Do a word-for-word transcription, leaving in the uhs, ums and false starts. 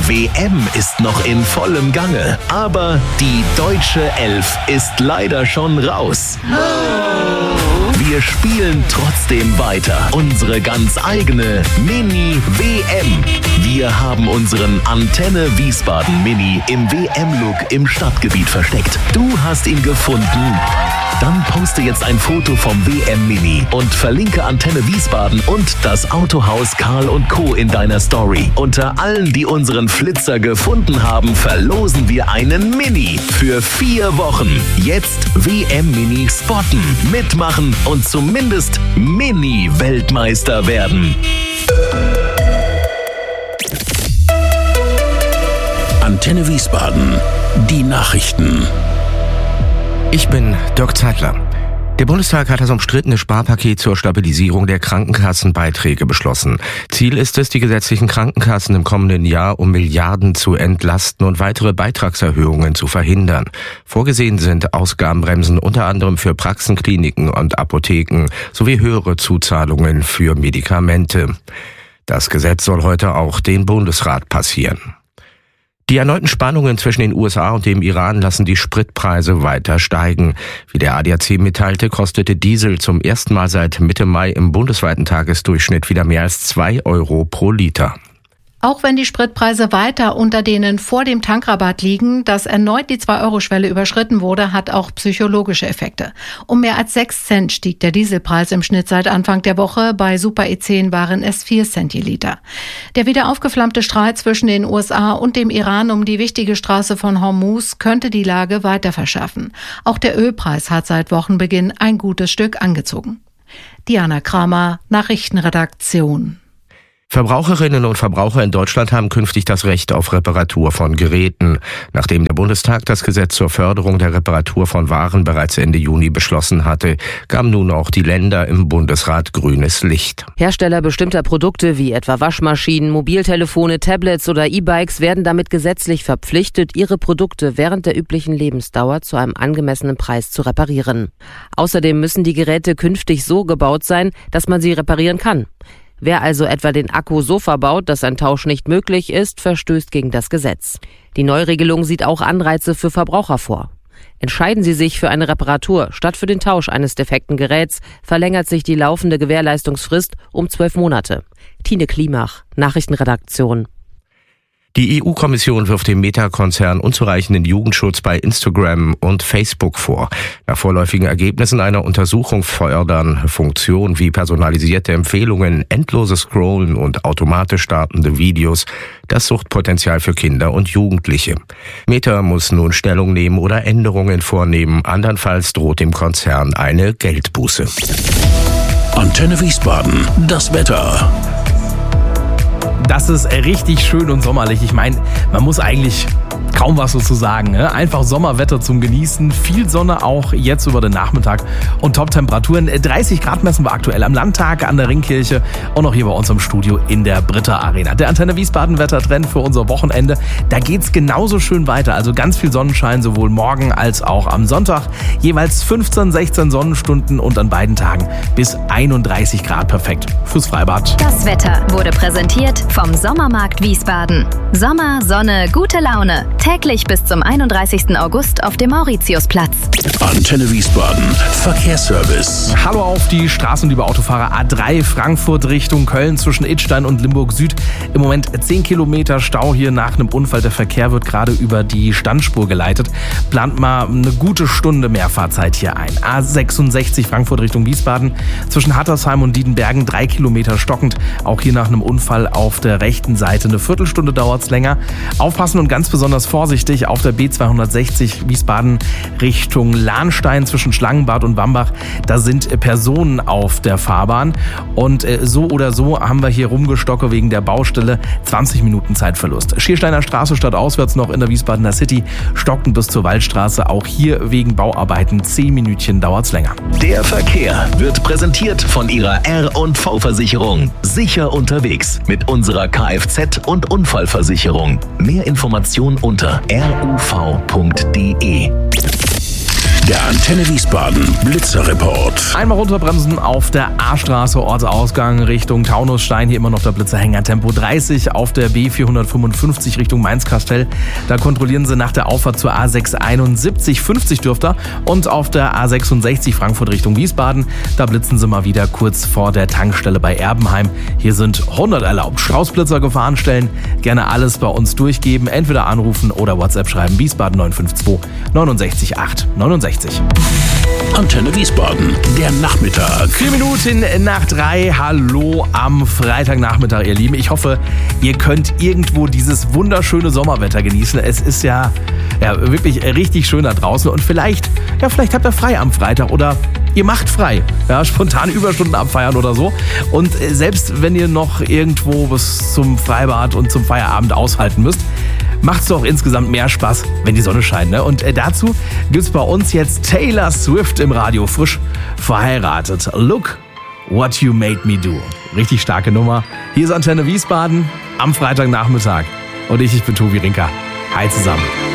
Die W M ist noch in vollem Gange, aber die deutsche Elf ist leider schon raus. Wir spielen trotzdem weiter unsere ganz eigene Mini-W M. Wir haben unseren Antenne Wiesbaden Mini im W M-Look im Stadtgebiet versteckt. Du hast ihn gefunden? Dann poste jetzt ein Foto vom W M-Mini und verlinke Antenne Wiesbaden und das Autohaus Karl und Co. in deiner Story. Unter allen, die unseren Flitzer gefunden haben, verlosen wir einen Mini für vier Wochen. Jetzt W M-Mini spotten, mitmachen und zumindest Mini-Weltmeister werden. Antenne Wiesbaden, die Nachrichten. Ich bin Dirk Zeitler. Der Bundestag hat das umstrittene Sparpaket zur Stabilisierung der Krankenkassenbeiträge beschlossen. Ziel ist es, die gesetzlichen Krankenkassen im kommenden Jahr um Milliarden zu entlasten und weitere Beitragserhöhungen zu verhindern. Vorgesehen sind Ausgabenbremsen unter anderem für Praxen, Kliniken und Apotheken sowie höhere Zuzahlungen für Medikamente. Das Gesetz soll heute auch den Bundesrat passieren. Die erneuten Spannungen zwischen den U S A und dem Iran lassen die Spritpreise weiter steigen. Wie der A D A C mitteilte, kostete Diesel zum ersten Mal seit Mitte Mai im bundesweiten Tagesdurchschnitt wieder mehr als zwei Euro pro Liter. Auch wenn die Spritpreise weiter unter denen vor dem Tankrabatt liegen, dass erneut die zwei-Euro-Schwelle überschritten wurde, hat auch psychologische Effekte. Um mehr als sechs Cent stieg der Dieselpreis im Schnitt seit Anfang der Woche. Bei Super E zehn waren es vier Cent je Liter. Der wieder aufgeflammte Streit zwischen den U S A und dem Iran um die wichtige Straße von Hormuz könnte die Lage weiter verschärfen. Auch der Ölpreis hat seit Wochenbeginn ein gutes Stück angezogen. Diana Kramer, Nachrichtenredaktion. Verbraucherinnen und Verbraucher in Deutschland haben künftig das Recht auf Reparatur von Geräten. Nachdem der Bundestag das Gesetz zur Förderung der Reparatur von Waren bereits Ende Juni beschlossen hatte, gaben nun auch die Länder im Bundesrat grünes Licht. Hersteller bestimmter Produkte wie etwa Waschmaschinen, Mobiltelefone, Tablets oder E-Bikes werden damit gesetzlich verpflichtet, ihre Produkte während der üblichen Lebensdauer zu einem angemessenen Preis zu reparieren. Außerdem müssen die Geräte künftig so gebaut sein, dass man sie reparieren kann. Wer also etwa den Akku so verbaut, dass ein Tausch nicht möglich ist, verstößt gegen das Gesetz. Die Neuregelung sieht auch Anreize für Verbraucher vor. Entscheiden Sie sich für eine Reparatur statt für den Tausch eines defekten Geräts, verlängert sich die laufende Gewährleistungsfrist um zwölf Monate. Tine Klimach, Nachrichtenredaktion. Die E U-Kommission wirft dem Meta-Konzern unzureichenden Jugendschutz bei Instagram und Facebook vor. Nach vorläufigen Ergebnissen einer Untersuchung fördern Funktionen wie personalisierte Empfehlungen, endloses Scrollen und automatisch startende Videos das Suchtpotenzial für Kinder und Jugendliche. Meta muss nun Stellung nehmen oder Änderungen vornehmen, andernfalls droht dem Konzern eine Geldbuße. Antenne Wiesbaden, das Wetter. Das ist richtig schön und sommerlich. Ich meine, man muss eigentlich kaum was dazu sagen. Ne? Einfach Sommerwetter zum Genießen. Viel Sonne auch jetzt über den Nachmittag und Top-Temperaturen. dreißig Grad messen wir aktuell am Landtag, an der Ringkirche und auch hier bei uns im Studio in der Britta Arena. Der Antenne Wiesbaden Wettertrend für unser Wochenende. Da geht's genauso schön weiter. Also ganz viel Sonnenschein, sowohl morgen als auch am Sonntag. Jeweils fünfzehn, sechzehn Sonnenstunden und an beiden Tagen bis einunddreißig Grad. Perfekt fürs Freibad. Das Wetter wurde präsentiert vom Sommermarkt Wiesbaden. Sommer, Sonne, gute Laune. Täglich bis zum einunddreißigsten August auf dem Mauritiusplatz. Antenne Wiesbaden, Verkehrsservice. Hallo auf die Straßen, liebe Autofahrer. A drei Frankfurt Richtung Köln zwischen Idstein und Limburg Süd. Im Moment zehn Kilometer Stau hier nach einem Unfall. Der Verkehr wird gerade über die Standspur geleitet. Plant mal eine gute Stunde mehr Fahrzeit hier ein. A sechsundsechzig Frankfurt Richtung Wiesbaden zwischen Hattersheim und Diedenbergen drei Kilometer stockend. Auch hier nach einem Unfall auf der rechten Seite. Eine Viertelstunde dauert es länger. Aufpassen und ganz besonders vorsichtig auf der B zweihundertsechzig Wiesbaden Richtung Lahnstein zwischen Schlangenbad und Wambach. Da sind Personen auf der Fahrbahn und so oder so haben wir hier Rumgestocke wegen der Baustelle. zwanzig Minuten Zeitverlust. Schiersteiner Straße statt auswärts noch in der Wiesbadener City. Stockten bis zur Waldstraße. Auch hier wegen Bauarbeiten zehn Minütchen dauert's länger. Der Verkehr wird präsentiert von Ihrer R und V-Versicherung. Sicher unterwegs mit unserer Kfz- und Unfallversicherung. Mehr Informationen unter r u v punkt d e. Der Antenne Wiesbaden Blitzerreport. Einmal runterbremsen auf der A-Straße, Ortsausgang Richtung Taunusstein. Hier immer noch der Blitzerhänger, Tempo dreißig. Auf der B vierhundertfünfundfünfzig Richtung Mainz-Kastell. Da kontrollieren sie nach der Auffahrt zur A sechs einundsiebzig, fünfzig dürfte. Und auf der A sechsundsechzig Frankfurt Richtung Wiesbaden. Da blitzen sie mal wieder kurz vor der Tankstelle bei Erbenheim. Hier sind hundert erlaubt. Straußblitzer Gefahrenstellen. Gerne alles bei uns durchgeben. Entweder anrufen oder WhatsApp schreiben. Wiesbaden neun fünf zwei neun sechs acht neunundsechzig. Antenne Wiesbaden, der Nachmittag. Vier Minuten nach drei. Hallo am Freitagnachmittag, ihr Lieben. Ich hoffe, ihr könnt irgendwo dieses wunderschöne Sommerwetter genießen. Es ist ja, ja wirklich richtig schön da draußen. Und vielleicht, ja, vielleicht habt ihr frei am Freitag oder ihr macht frei. Ja, spontan Überstunden abfeiern oder so. Und selbst wenn ihr noch irgendwo bis zum Freibad und zum Feierabend aushalten müsst, macht's doch insgesamt mehr Spaß, wenn die Sonne scheint. Ne? Und äh, dazu gibt's bei uns jetzt Taylor Swift im Radio, frisch verheiratet. Look what you made me do. Richtig starke Nummer. Hier ist Antenne Wiesbaden am Freitagnachmittag. Und ich, ich bin Tobi Rinker. Hi zusammen.